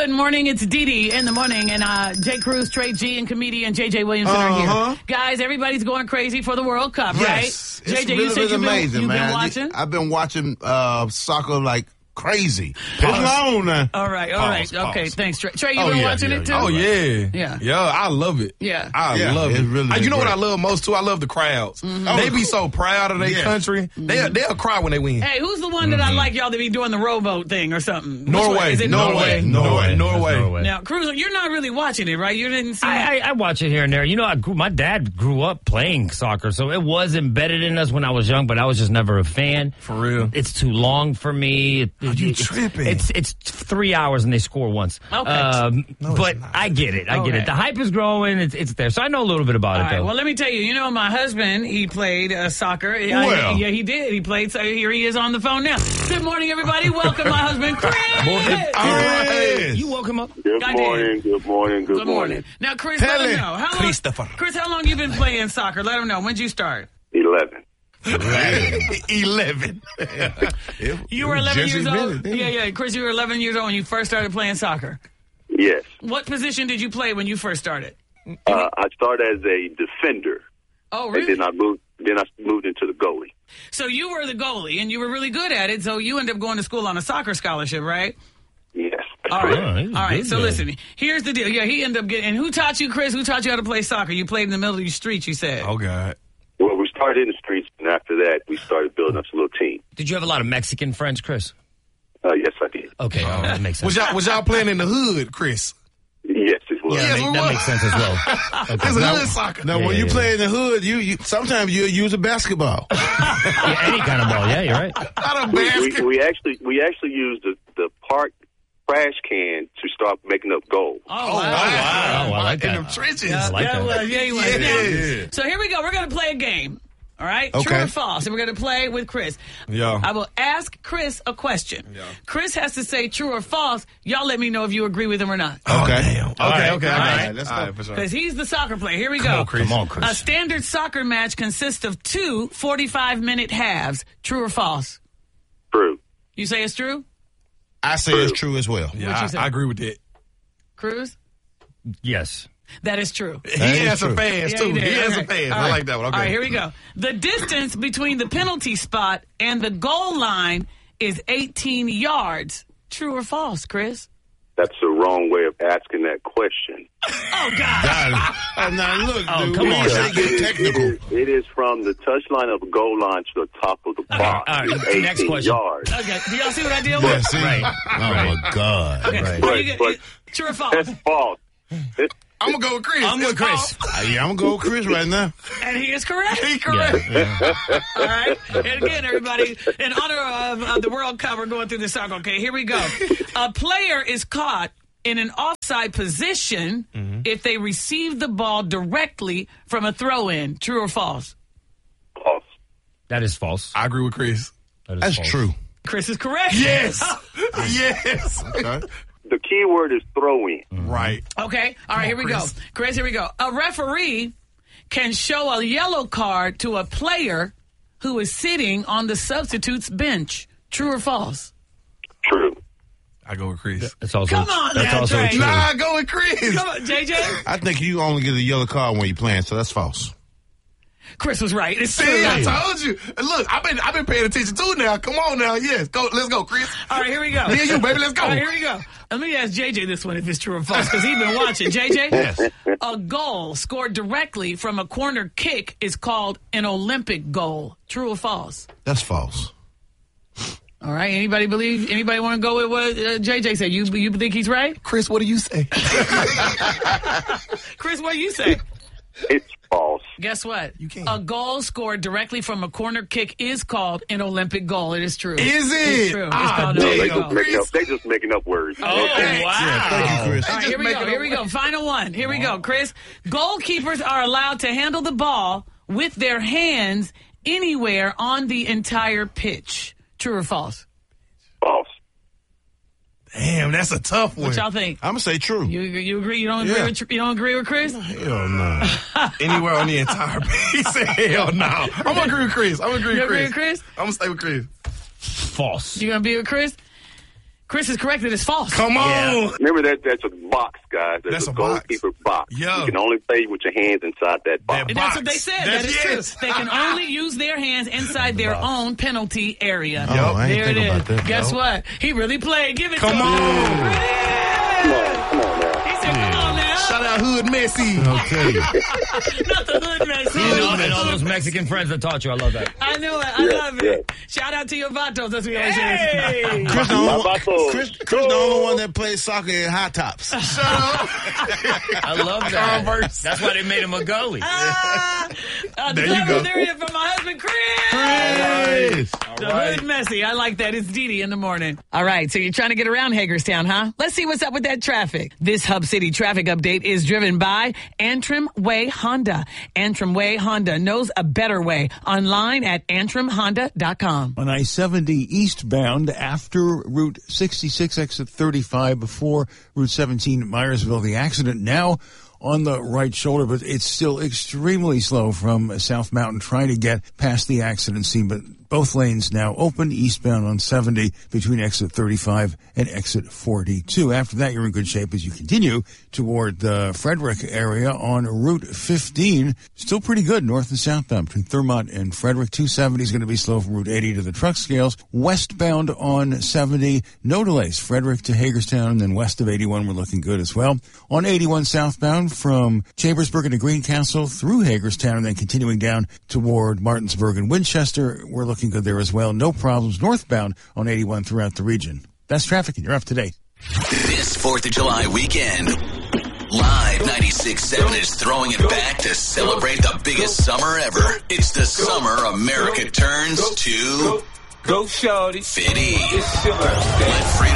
Good morning. It's Dee Dee in the morning, and Jay Cruz, Trey G, and comedian J.J. Williamson are here. Guys, everybody's going crazy for the World Cup, right? Yes. JJ, really, you said you've amazing, been watching? I've been watching soccer like crazy. It's long now. All right. Okay, thanks, Trey. Trey, you been watching it too? Oh, yeah. Yeah. Yeah, I love it. Yeah. I love it. Really You know what great. I love most, too? I love the crowds. Mm-hmm. They be so proud of their country. They'll cry when they win. Hey, who's the one that I like y'all to be doing the rowboat thing or something? Norway. Is it Norway. Now, Cruz, you're not really watching it, right? You didn't see it? I watch it here and there. You know, my dad grew up playing soccer, so it was embedded in us when I was young, but I was just never a fan. For real. It's too long for me. You tripping. It's 3 hours and they score once. Okay. But I get it. I get it. The hype is growing. It's there. So I know a little bit about All it, right, though. well, let me tell you, my husband, he played soccer. Well. Yeah, he did. He played, so here he is on the phone now. Good morning, everybody. Welcome my husband, Chris. All right. You woke him up. Good morning. Now, Chris, let him know. Christopher. Chris, how long you been playing soccer? Let him know. When'd you start? 11. 11. You were 11 just years admitted, old? didn't you? Yeah. Chris, you were 11 years old when you first started playing soccer. Yes. What position did you play when you first started? I started as a defender, Oh, and really? then I moved into the goalie. So you were the goalie, and you were really good at it, so you ended up going to school on a soccer scholarship, right? Yes. All right. Oh, he's All right. good So then. listen, here's the deal. Yeah, he ended up getting. And who taught you, Chris? Who taught you how to play soccer? You played in the middle of the streets, you said. Oh, God. Well, we started in the streets, and after that, we started building up a little team. Did you have a lot of Mexican friends, Chris? Yes, I did. Okay, that makes sense. Was y'all playing in the hood, Chris? Yes, it was. Yeah, Yes, we that were. makes sense as well. It's hood soccer. Now, when you play in the hood, you sometimes you'll use a basketball. Yeah, any kind of ball. Yeah, you're right. Not a We basket. actually used the park trash can to start making up goals. Oh, wow. Oh, I like In that. them trenches. Yeah, like yeah, that. well, yeah, you was. Yeah. So here we go. We're going to play a game. All right? Okay. True or false. And we're going to play with Chris. Yeah. I will ask Chris a question. Yeah. Chris has to say true or false. Y'all let me know if you agree with him or not. Oh, Okay. damn. All right. Okay. All right, All right. let's All go. right, for sure. Because he's the soccer player. Here we Come go. on, Chris. Come on, Chris. A standard soccer match consists of 2 45-minute halves. True or false? True. You say it's true? I say it's true as well. What you Yeah, say? I agree with that. Cruz? Yes. That is true. He is has some true. fans, Yeah, too. he did. He has Okay. some fans. All I right. like that one. Okay. All right, here we go. The distance between the penalty spot and the goal line is 18 yards. True or false, Chris? That's the wrong way of asking that question. Oh, God. Now look, dude, come we on. say get technical. It is from the touchline of the goal line to the top of the box. all right. It's 18 Next question. yards. Okay, do y'all see what I deal Yeah, with? see? Right. Oh my God. Okay, Right. well, you get- But- true or false? That's false. I'm going to go with Chris. I'm with It's Chris. false. Yeah, I'm gonna go with Chris right now. And he is correct. He correct. All right. And again, everybody, in honor of the World Cup, we're going through this song. Okay, here we go. A player is caught in an offside position if they receive the ball directly from a throw-in. True or false? False. That is false. I agree with Chris. That is That's false. true. Chris is correct. Yes. Yes. Okay. The key word is throw in. Right. Okay. All right, here we go. Chris. Chris, here we go. A referee can show a yellow card to a player who is sitting on the substitute's bench. True or false? True. I go with Chris. That's also Come on that's now, also Trey. true. Nah, I go with Chris. Come on, JJ. I think you only get a yellow card when you're playing, so that's false. Chris was right. It's true. See, I told you. Look, I've been paying attention too now. Come on now. Yes. Go. Let's go, Chris. All right, here we go. Me and you, baby. Let's go. All right, here we go. Let me ask JJ this one if it's true or false because he's been watching. JJ? Yes. A goal scored directly from a corner kick is called an Olympic goal. True or false? That's false. All right. Anybody want to go with what JJ said? You think he's right? Chris, what do you say? Chris, what do you say? It's false. Guess what? You can't. A goal scored directly from a corner kick is called an Olympic goal. It is true. Is it? It's true. It's Ah, called an No, damn. Olympic goal. they just making up words. Oh, Okay. wow. Yeah, thank you, Chris. All right, here we go. Here we go. Final one. Here we go, Chris. Goalkeepers are allowed to handle the ball with their hands anywhere on the entire pitch. True or false? False. Damn, that's a tough one. What y'all think? I'm gonna say true. You agree? You don't agree? Yeah. You don't agree with Chris? Hell no. Anywhere on the entire piece. Hell no. I'm gonna agree with Chris. I'm gonna agree You with agree Chris. with Chris? I'm gonna stay with Chris. False. You gonna be with Chris? Chris is correct. It is false. Come on. Yeah. Remember that's a box, guys. That's a a box. goalkeeper box. Yo. You can only play with your hands inside that box. And that's what they said. That is true. Yes. They can only use their hands inside their own penalty area. Oh, I ain't there it think is. about that. Guess what? He really played. Give it Come to him. on. Come on now. He said, come on now. Shout out Hood Messi. I'll tell you. Not the hood Messi. And all those Mexican friends that taught you. I love that. I knew it. I love it. Shout out to your vatos. That's what we always say. Chris the only one, Vatos. Chris the only one that plays soccer in high tops. Shut up. I love that. Converse. That's why they made him a goalie. The There you clever go. theory from my husband, Chris. The hood Messi. I like that. It's Dee in the morning. All right. So you're trying to get around Hagerstown, huh? Let's see what's up with that traffic. This Hub City traffic update is driven by Antrim Way Honda. Antrim Way Honda knows a better way. Online at antrimhonda.com. On I-70 eastbound after Route 66, exit 35, before Route 17 Myersville. The accident now on the right shoulder, but it's still extremely slow from South Mountain trying to get past the accident scene. But both lanes now open eastbound on 70 between exit 35 and exit 42. After that, you're in good shape as you continue toward the Frederick area on Route 15. Still pretty good north and southbound between Thurmont and Frederick. 270 is going to be slow from Route 80 to the truck scales. Westbound on 70, no delays. Frederick to Hagerstown, and then west of 81, we're looking good as well. On 81 southbound from Chambersburg to Greencastle through Hagerstown, and then continuing down toward Martinsburg and Winchester, we're looking good there as well. No problems northbound on 81 throughout the region. That's traffic, and you're up to date. This 4th of July weekend, Live 96.7 is throwing it back to celebrate the biggest summer ever. It's the summer America turns to Go, shorty. Fitty. It's your birthday. Let Freedom